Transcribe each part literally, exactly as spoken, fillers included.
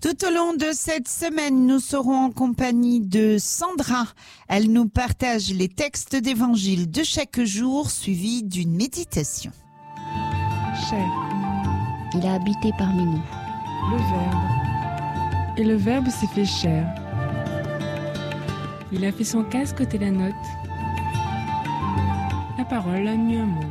Tout au long de cette semaine, nous serons en compagnie de Sandra. Elle nous partage les textes d'évangile de chaque jour, suivis d'une méditation. Chair. Il a habité parmi nous. Le Verbe. Et le Verbe s'est fait chair. Il a fait son casque côté la note. La parole a mis un mot.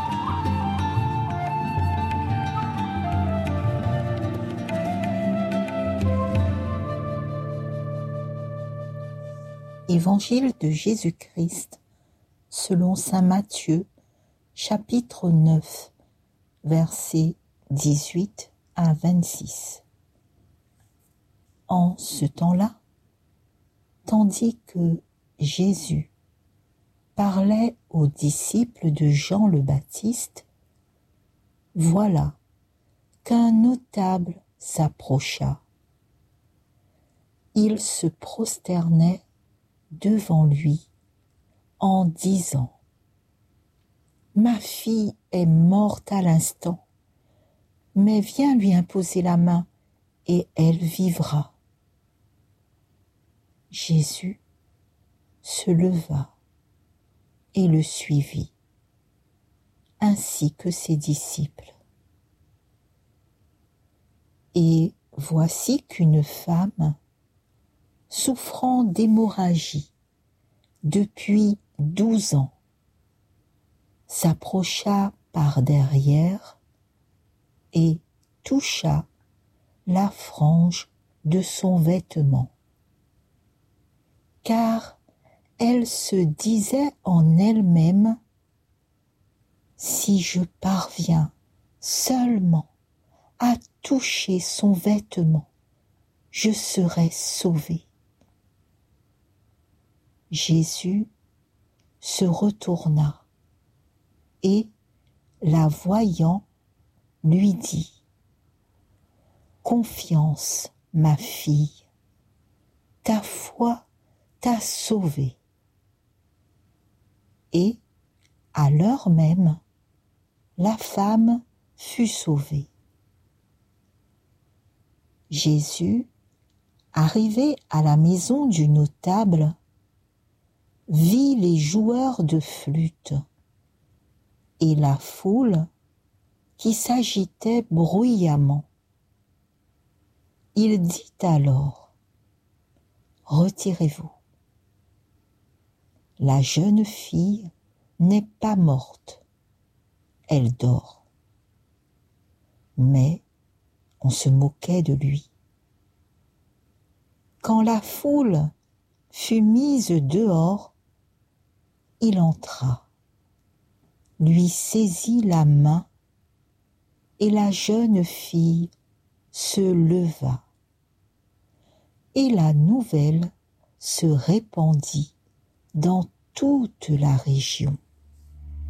Évangile de Jésus-Christ selon saint Matthieu, chapitre neuf, versets dix-huit à vingt-six. En ce temps-là, tandis que Jésus parlait aux disciples de Jean le Baptiste, voilà qu'un notable s'approcha. Il se prosternait devant lui en disant : Ma fille est morte à l'instant, mais viens lui imposer la main et elle vivra. Jésus se leva et le suivit, ainsi que ses disciples. Et voici qu'une femme, souffrant d'hémorragie depuis douze ans, s'approcha par derrière et toucha la frange de son vêtement, car elle se disait en elle-même : si je parviens seulement à toucher son vêtement, je serai sauvée. Jésus se retourna et, la voyant, lui dit : Confiance, ma fille, ta foi t'a sauvée. Et, à l'heure même, la femme fut sauvée. Jésus, arrivé à la maison du notable, vit les joueurs de flûte et la foule qui s'agitait bruyamment. Il dit alors : Retirez-vous. La jeune fille n'est pas morte, elle dort. Mais on se moquait de lui. Quand la foule fut mise dehors, il entra, lui saisit la main, et la jeune fille se leva. Et la nouvelle se répandit dans toute la région.